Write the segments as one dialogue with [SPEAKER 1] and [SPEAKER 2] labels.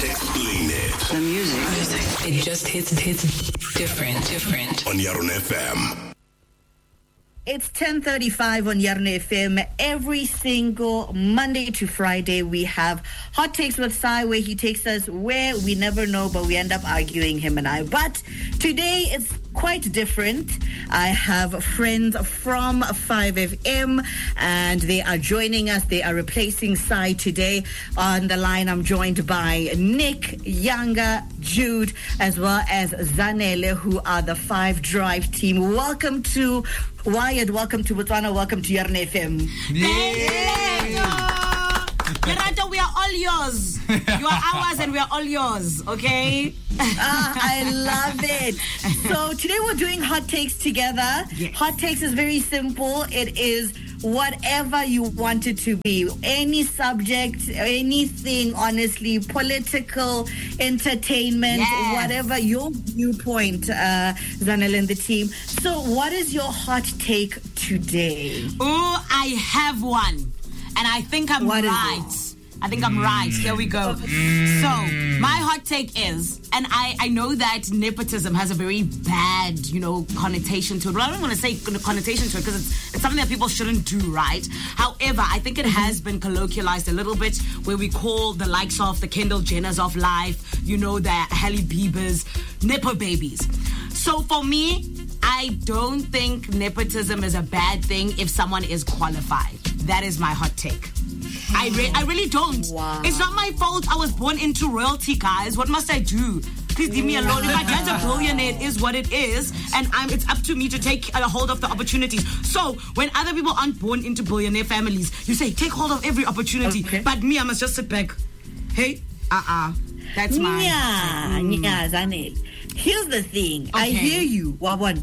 [SPEAKER 1] Explain it.
[SPEAKER 2] The music. It just hits different.
[SPEAKER 1] On Yaron FM.
[SPEAKER 3] It's 10:35 on Yarn FM. Every single Monday to Friday, we have Hot Takes with Sai, where he takes us where we never know, but we end up arguing, him and I. But today, it's quite different. I have friends from 5FM, and they are joining us. They are replacing Sai today. On the line, I'm joined by Nick, Younger, Jude, as well as Zanele, who are the 5 Drive team. Welcome to Wired, welcome to Botswana, welcome to Yarn FM.
[SPEAKER 4] Lerato, we are all yours. You are ours and we are all yours, okay?
[SPEAKER 3] I love it. So today we're doing Hot Takes together.
[SPEAKER 4] Yes.
[SPEAKER 3] Hot Takes is very simple. It is whatever you want it to be. Any subject, anything, honestly, political, entertainment,
[SPEAKER 4] Yes.
[SPEAKER 3] whatever your viewpoint, Zanel and the team. So what is your hot take today?
[SPEAKER 4] Oh, I have one. And I think I'm
[SPEAKER 3] What is
[SPEAKER 4] right. I think I'm right. Here we go. So, my hot take is, and I know that nepotism has a very bad, connotation to it. Well, I don't want to say connotation to it because it's something that people shouldn't do, right? However, I think it has been colloquialized a little bit where we call the likes of the Kendall Jenners of life, the Halle Biebers, nepo babies. So for me, I don't think nepotism is a bad thing if someone is qualified. That is my hot take. I really don't.
[SPEAKER 3] Wow.
[SPEAKER 4] It's not my fault I was born into royalty, guys. What must I do? Please leave me alone. If my dad's a billionaire, it is what it is. And it's up to me to take a hold of the opportunities. So when other people aren't born into billionaire families, you say, take hold of every opportunity. Okay. But me, I must just sit back. Hey, that's mine.
[SPEAKER 3] Yeah, Zanel. Here's the thing.
[SPEAKER 4] Okay.
[SPEAKER 3] I hear you.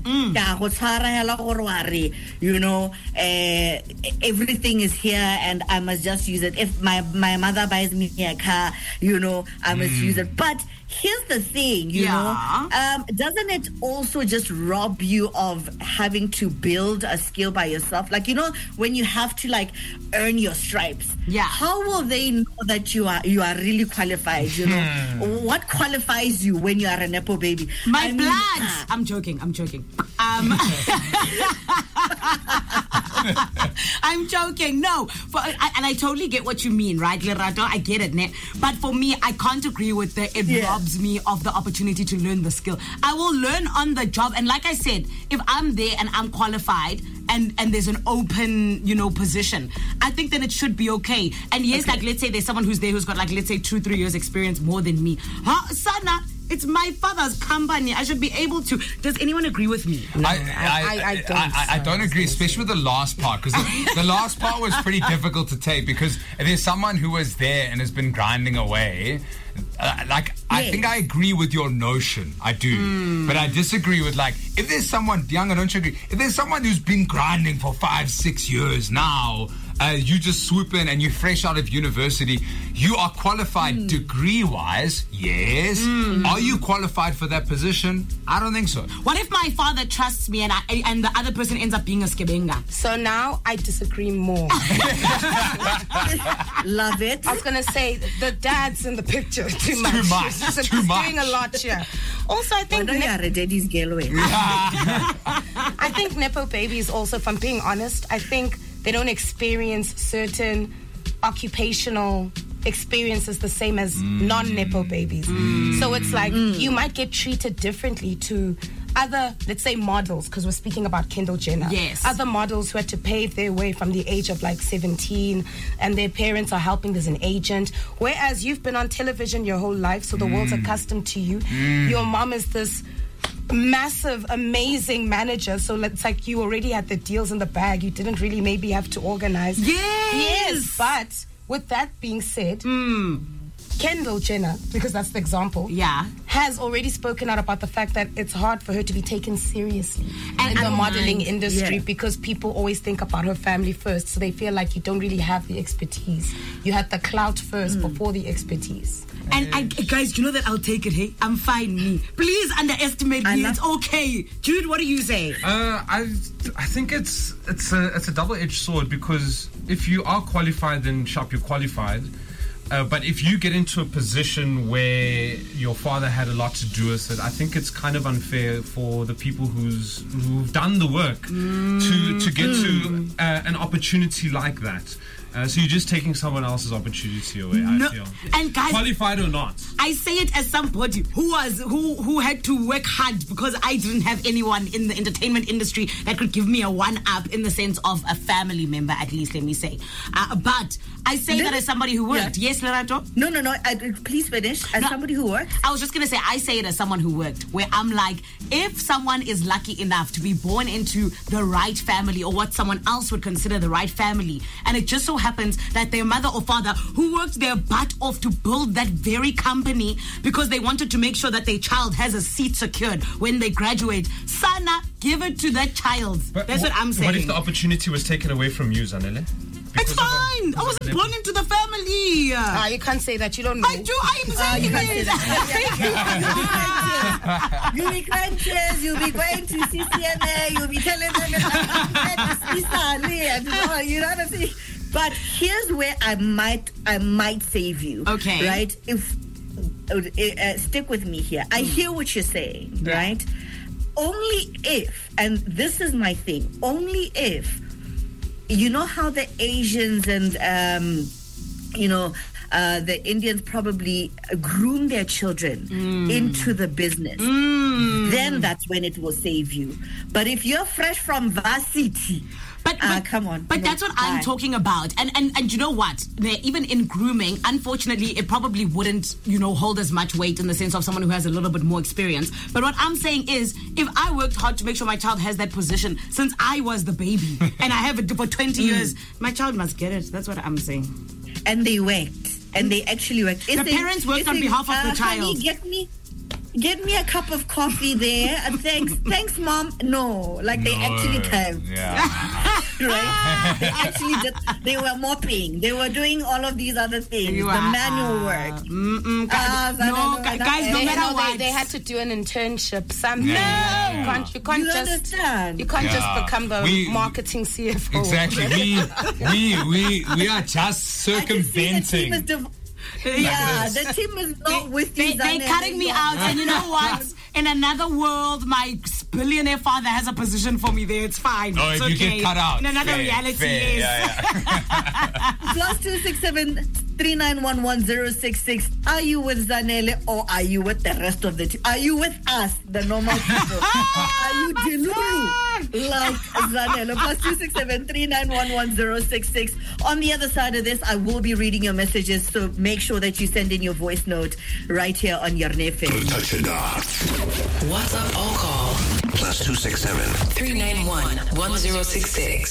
[SPEAKER 3] Everything is here and I must just use it. If my mother buys me a car, I must use it. But here's the thing, doesn't it also just rob you of having to build a skill by yourself? Like, when you have to earn your stripes.
[SPEAKER 4] Yeah.
[SPEAKER 3] How will they know that you are really qualified? What qualifies you when you are a nepo baby?
[SPEAKER 4] My blood. I'm joking. I'm joking. No, and I totally get what you mean, right, Lerato? I get it, ne? But for me, I can't agree with it robs me of the opportunity to learn the skill. I will learn on the job, and like I said, if I'm there and I'm qualified and there's an open, position, I think then it should be okay. And yes, let's say there's someone who's there who's got let's say 2-3 years experience more than me. Sana, it's my father's company. I should be able to. Does anyone agree with me?
[SPEAKER 5] No, I don't agree, especially with the last part, because the last part was pretty difficult to take, because if there's someone who was there and has been grinding away, I think I agree with your notion. I do. But I disagree with, if there's someone, young, I don't agree. If there's someone who's been grinding for 5-6 years now, you just swoop in and you're fresh out of university, you are qualified degree-wise, yes. Are you qualified for that position? I don't think so.
[SPEAKER 4] What if my father trusts me and the other person ends up being a skebenga?
[SPEAKER 6] So now I disagree more.
[SPEAKER 3] Love it.
[SPEAKER 6] I was going to say the dad's in the picture too much. He's doing a lot here. Also, I think
[SPEAKER 3] daddy's girl.
[SPEAKER 6] I think nepo babies also, if I'm being honest, I think they don't experience certain occupational experiences the same as non-nepo babies. So it's you might get treated differently to other, let's say, models, because we're speaking about Kendall Jenner.
[SPEAKER 4] Yes.
[SPEAKER 6] Other models who had to pave their way from the age of 17, and their parents are helping as an agent. Whereas you've been on television your whole life, so the world's accustomed to you. Your mom is this massive, amazing manager, so it's you already had the deals in the bag. You didn't really maybe have to organize.
[SPEAKER 4] Yes.
[SPEAKER 6] But with that being said, Kendall Jenner, because that's the example, has already spoken out about the fact that it's hard for her to be taken seriously in the modeling industry because people always think about her family first, so they feel like you don't really have the expertise. You had the clout first before the expertise.
[SPEAKER 4] And guys, you know that I'll take it, hey? I'm fine, me. Please underestimate me. It's okay. Jude, what do you say?
[SPEAKER 7] I think it's a double-edged sword, because if you are qualified, then you're qualified. But if you get into a position where your father had a lot to do with it, I think it's kind of unfair for the people who've done the work to get to an opportunity like that. So you're just taking someone else's opportunity away. I feel,
[SPEAKER 4] and guys,
[SPEAKER 7] qualified or not.
[SPEAKER 4] I say it as somebody who had to work hard because I didn't have anyone in the entertainment industry that could give me a one-up in the sense of a family member, at least, let me say. But I say that as somebody who worked. Yeah. Yes, Lerato?
[SPEAKER 3] No. Please finish. As somebody who worked?
[SPEAKER 4] I was just going to say, I say it as someone who worked, where I'm like, if someone is lucky enough to be born into the right family or what someone else would consider the right family, and it just so happens that their mother or father who worked their butt off to build that very company because they wanted to make sure that their child has a seat secured when they graduate, Sana, give it to that child. That's what I'm saying.
[SPEAKER 7] What if the opportunity was taken away from you, Zanele?
[SPEAKER 4] It's fine. I wasn't born into the family.
[SPEAKER 6] You can't say that. You don't know.
[SPEAKER 4] I do. I'm saying
[SPEAKER 3] it. You'll be crunches. You'll be going to CCMA. You'll be telling them you know what I'm saying? But here's where I might save you.
[SPEAKER 4] Okay.
[SPEAKER 3] Right? If stick with me here. I hear what you're saying, right? Only if, and this is my thing, only if, you know how the Asians and, the Indians probably groom their children into the business, then that's when it will save you. But if you're fresh from varsity,
[SPEAKER 4] But
[SPEAKER 3] come on.
[SPEAKER 4] But that's what I'm talking about. And you know what? Even in grooming, unfortunately, it probably wouldn't, hold as much weight in the sense of someone who has a little bit more experience. But what I'm saying is, if I worked hard to make sure my child has that position since I was the baby and I have it for 20 years, my child must get it. That's what I'm saying.
[SPEAKER 3] And they worked. And they actually worked.
[SPEAKER 4] The parents worked on behalf of the child.
[SPEAKER 3] Honey, get me a cup of coffee there. Thanks, Mom. No, they actually came.
[SPEAKER 5] Yeah.
[SPEAKER 3] Right? They actually they were mopping. They were doing all of these other things. The manual work.
[SPEAKER 4] Guys, no matter what.
[SPEAKER 6] They had to do an internship, something.
[SPEAKER 3] No.
[SPEAKER 6] You can't just become the marketing CFO.
[SPEAKER 5] Exactly. We are just circumventing.
[SPEAKER 3] The team is not with you.
[SPEAKER 4] They're cutting me out, and you know what? In another world, my billionaire father has a position for me there. It's fine.
[SPEAKER 5] Oh,
[SPEAKER 4] it's
[SPEAKER 5] if
[SPEAKER 4] okay.
[SPEAKER 5] you get cut out.
[SPEAKER 4] In another reality, yes.
[SPEAKER 3] +267 3911 Are you with Zanele or are you with the rest of the team? Are you with us, the normal people? Are you Delulu like Zanele? +267 3911 On the other side of this, I will be reading your messages, so make sure that you send in your voice note right here on Yarne FM.
[SPEAKER 1] Touch it off.
[SPEAKER 2] WhatsApp or call
[SPEAKER 1] +267
[SPEAKER 2] 391 1066.